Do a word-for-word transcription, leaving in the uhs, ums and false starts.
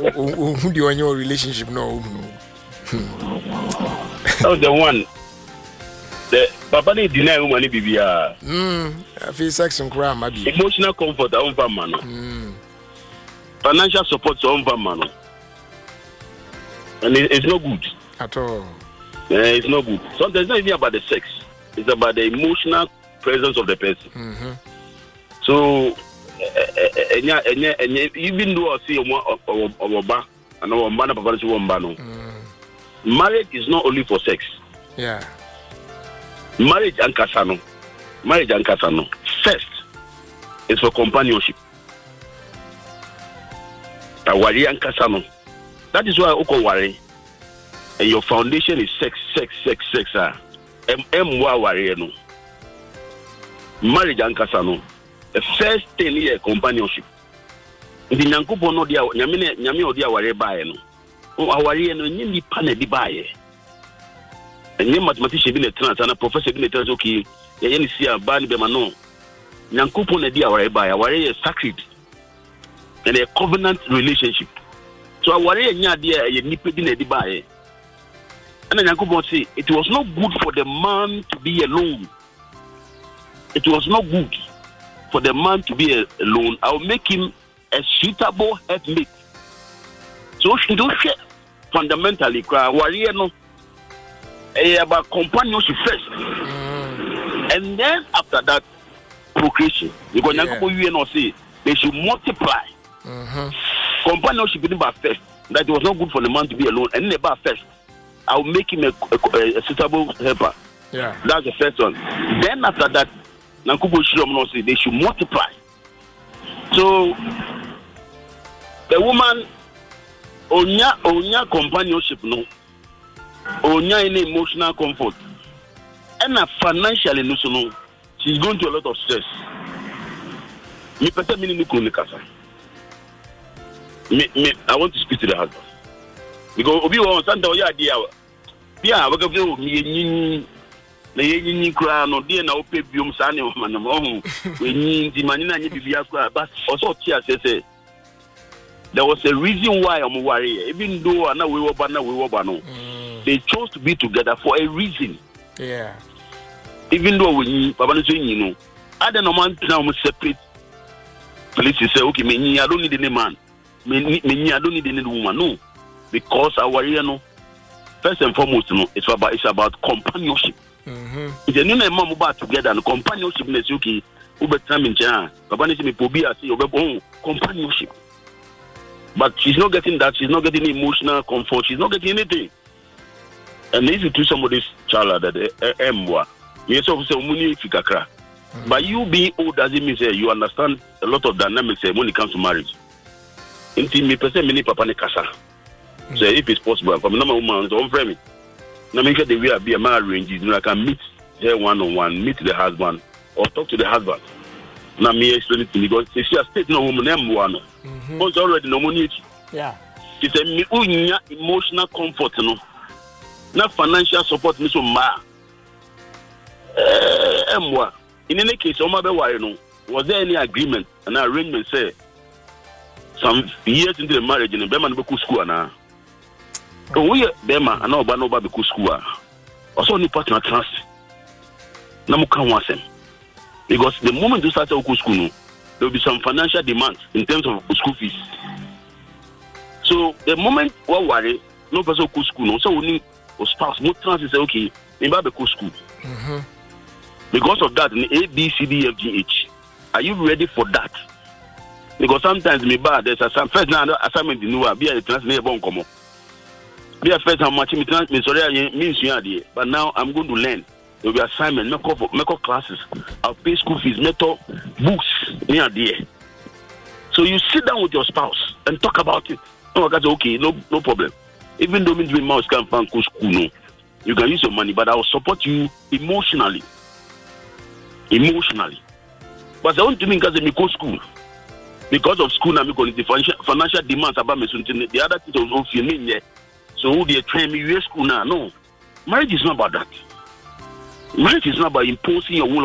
who do you want your relationship no? That was the one. The papa they deny woman bibia. Hmm. I feel sex and crime, maybe. Emotional comfort on for man. Hmm. Financial support on for man. And it, it's not good at all. Uh, it's not good. Sometimes it's not even about the sex. It's about the emotional presence of the person. Mm-hmm. So, uh, uh, uh, uh, even though I see a bar and a man of a marriage is not only for sex. Yeah. Marriage and casano. Marriage and casano. First, it's for companionship. Awari and casano. That is why I go worry. And your foundation is sex, sex, sex, sex. Ah, M M worry no. Marriage and casano. The first thing is companionship. The nyankupo no dia nyame nyame odi awari bae no. O awari no nyi nipa na di bae. Enye mathematician bi na trans na professor bi na trans okay. Ye ye ni si aba ni be ma no. Nyankupo na di awari bae. Awari is sacred. And a covenant relationship. So awari nya dia ye nipa bi na di bae. And then Yankupon say it was not good for the man to be alone. It was not good for the man to be a, alone. I will make him a suitable helpmate. So she don't share fundamentally. Warrior no, about companionship first, mm. and then after that, procreation. Because yeah. Yankupon you know say they should multiply. Mm-hmm. Companionship is about first. That it was not good for the man to be alone, and then about first. I will make him a, a, a suitable helper. Yeah. That's the first one. Then after that, Nankubo Shilom say they should multiply. So the woman onya onya companionship no, onya any emotional comfort, and financially no so no, she's going through a lot of stress. Me pete mini ni kuni kasa. Me me I want to speak to the husband. Because obi won santa o ya dia bia we go yin na yin yin kra no dia na ope biom sa ne ma na ho we yin di mani na nye bibia kra but also tia say there was a reason why I'm worried even though na we were ba na we were ba no they chose to be together for a reason. Yeah. Even though we baba no so yin no ada no man na we separate places say okay me I don't need any man me me I don't need any woman no. Because our you know, first and foremost, you know, it's about it's about companionship. Mm-hmm. If you know mom about together and companionship is okay, over time in China, Papa needs to be pobia see your companionship. But she's not getting that, she's not getting emotional comfort, she's not getting anything. And if you do some of this child that emwa, yes, obviously money fikakra. But you being old doesn't mean say you understand a lot of dynamics when it comes to marriage. Until me person many papa ne kasa. So if it's possible, from number woman, don't frame me. Now make sure that we are be a marriage ranges. You know, I can meet her one on one, meet the husband, or talk to the husband. Now me explain it to me because she has stated no woman name one. Because already no money. Yeah. She said me unya emotional comfort no, not financial support me so ma. Eh, moi. In any case, Oma be worry no. Was there any agreement and arrangement say some years into the marriage in the Bema no school na? So we Bema and no ba no ba be school. Also ni partner trust. Na mo kan wasem. Because the moment you start to go school, no, there will be some financial demands in terms of school fees. So the moment we worry, no person go school, no, so we need a spouse. More trans say okay, me ba be go school. Mm-hmm. Because of that, in A, B, C, D, F, G, H, are you ready for that? Because sometimes me bad there's a some first now assignment in new be a translate bon come. Be a first how much me trans me sorry means you are there. But now I'm going to learn. There will be assignment, make up make up classes. I'll pay school fees, make up books near there. So you sit down with your spouse and talk about it. Oh, that's okay, no no problem. Even though me doing mouse can't find school, no, you can use your money, but I will support you emotionally. Emotionally. But I want to mean because I go school. Because of school, I'm going to financial financial demands about me. The other things also feel me there. So who they train me school now? No. Marriage is not about that. Marriage is not about imposing your will